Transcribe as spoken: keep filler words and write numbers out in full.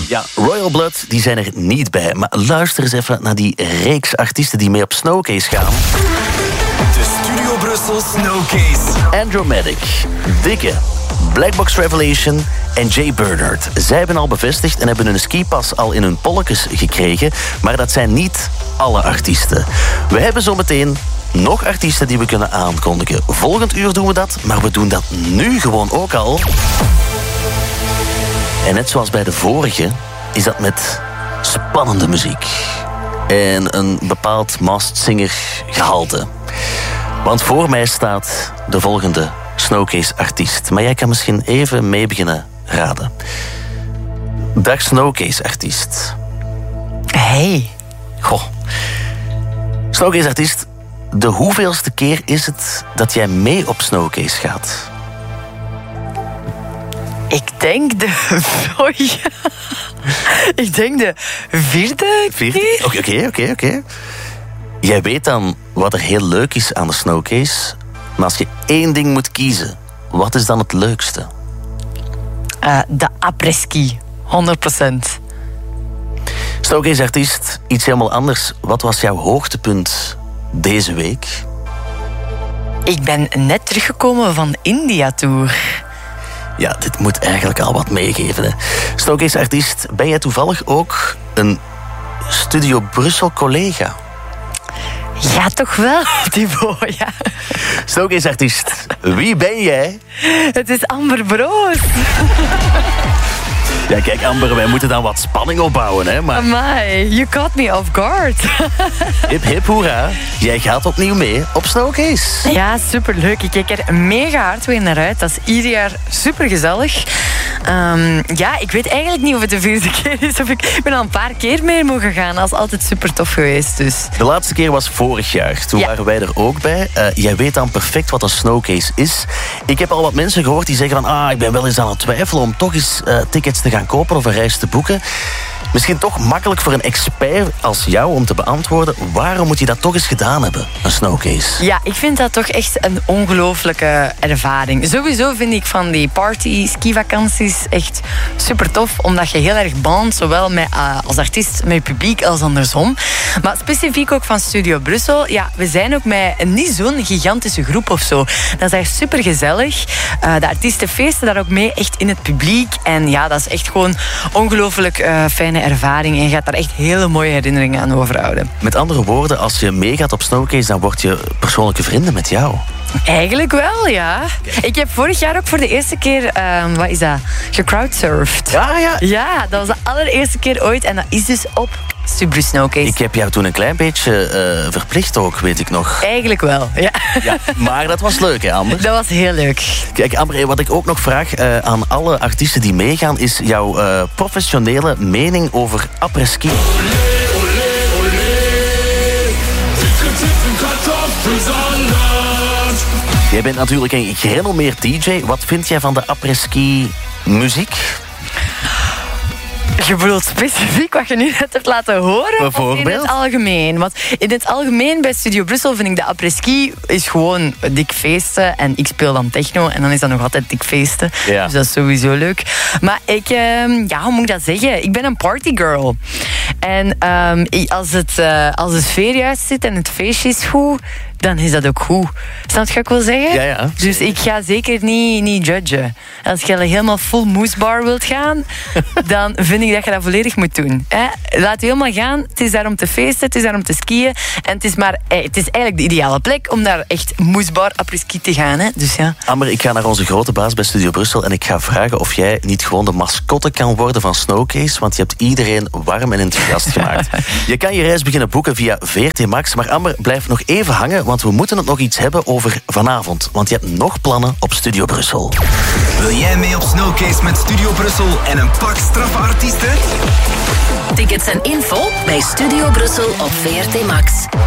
Ja, Royal Blood die zijn er niet bij. Maar luister eens even naar die reeks artiesten die mee op Snowcase gaan. De Studio Brussel Snowcase. Andromatic, Dikke, Blackbox Revelation en Jay Bernard. Zij hebben al bevestigd en hebben hun skipas al in hun polletjes gekregen. Maar dat zijn niet alle artiesten. We hebben zometeen nog artiesten die we kunnen aankondigen. Volgend uur doen we dat, maar we doen dat nu gewoon ook al. En net zoals bij de vorige is dat met spannende muziek. En een bepaald Masked Singer gehalte. Want voor mij staat de volgende Snowcase-artiest. Maar jij kan misschien even mee beginnen raden. Dag Snowcase-artiest. Hey. Goh. Snowcase-artiest, de hoeveelste keer is het dat jij mee op Snowcase gaat? Ik denk de... Oh ja. Ik denk de vierde Vierde? Oké, oké, oké, oké. Jij weet dan wat er heel leuk is aan de Snowcase. Maar als je één ding moet kiezen, wat is dan het leukste? Uh, de après-ski. honderd procent. Snowcase-artiest, iets helemaal anders. Wat was jouw hoogtepunt deze week? Ik ben net teruggekomen van India-tour. Ja, dit moet eigenlijk al wat meegeven. Hè. Snowcase-artiest, ben jij toevallig ook een Studio Brussel-collega? Ja, toch wel, Thibaut, ja. Snowcase-artiest, wie ben jij? Het is Amber Broos. Ja, kijk Amber, wij moeten dan wat spanning opbouwen, hè. Maar... Amai, you caught me off guard. Hip, hip, hoera. Jij gaat opnieuw mee op Snowcase. Ja, superleuk. Ik kijk er mega hard weer naar uit. Dat is ieder jaar supergezellig. Um, ja, ik weet eigenlijk niet of het de vierde keer is. Of ik, ik ben al een paar keer mee mogen gaan. Dat is altijd super tof geweest. Dus. De laatste keer was vorig jaar. Toen ja. waren wij er ook bij. Uh, jij weet dan perfect wat een Snowcase is. Ik heb al wat mensen gehoord die zeggen van... ah, ik ben wel eens aan het twijfelen om toch eens uh, tickets te gaan kopen of een reis te boeken. Misschien toch makkelijk voor een expert als jou om te beantwoorden... waarom moet je dat toch eens gedaan hebben, een Snowcase? Ja, ik vind dat toch echt een ongelooflijke ervaring. Sowieso vind ik van die party-skivakanties echt super tof... omdat je heel erg bondt, zowel met, uh, als artiest met je publiek als andersom. Maar specifiek ook van Studio Brussel. Ja, we zijn ook met niet zo'n gigantische groep of zo. Dat is echt super gezellig. Uh, de artiesten feesten daar ook mee, echt in het publiek. En ja, dat is echt gewoon ongelooflijk uh, fijne ervaring en je gaat daar echt hele mooie herinneringen aan overhouden. Met andere woorden, als je meegaat op Snowcase, dan word je persoonlijke vrienden met jou. Eigenlijk wel, ja. Ik heb vorig jaar ook voor de eerste keer, um, wat is dat, gecrowdsurfd. Ja, ja. Ja, dat was de allereerste keer ooit en dat is dus op Studio Snowcase. Ik heb jou toen een klein beetje uh, verplicht ook, weet ik nog. Eigenlijk wel, ja. Ja, maar dat was leuk, hè, Amber? Dat was heel leuk. Kijk, Amber, wat ik ook nog vraag uh, aan alle artiesten die meegaan... is jouw uh, professionele mening over après-ski. Jij bent natuurlijk een gerenommeerd D J. Wat vind jij van de après-ski muziek? Je bedoelt specifiek wat je nu net hebt laten horen? Bijvoorbeeld? Of in het algemeen? Want in het algemeen bij Studio Brussel vind ik de après-ski is gewoon dik feesten. En ik speel dan techno en dan is dat nog altijd dik feesten. Ja. Dus dat is sowieso leuk. Maar ik, uh, ja, hoe moet ik dat zeggen? Ik ben een partygirl. En um, als, het, uh, als de sfeer juist zit en het feestje is goed... dan is dat ook goed. Snap je wat ik wil zeggen? Ja, ja. Dus ik ga zeker niet, niet judgen. Als je helemaal full moesbar wilt gaan, dan vind ik dat je dat volledig moet doen. Hè? Laat je helemaal gaan. Het is daar om te feesten, het is daar om te skiën. En het is, maar, het is eigenlijk de ideale plek om daar echt moesbar après-ski te gaan. Hè? Dus ja. Amber, ik ga naar onze grote baas bij Studio Brussel en ik ga vragen of jij niet gewoon de mascotte kan worden van Snowcase, want je hebt iedereen warm en enthousiast gemaakt. Je kan je reis beginnen boeken via V R T Max, maar Amber, blijf nog even hangen, want we moeten het nog iets hebben over vanavond. Want je hebt nog plannen op Studio Brussel. Wil jij mee op Snowcase met Studio Brussel en een pak straffe artiesten? Tickets en info bij Studio Brussel op V R T Max.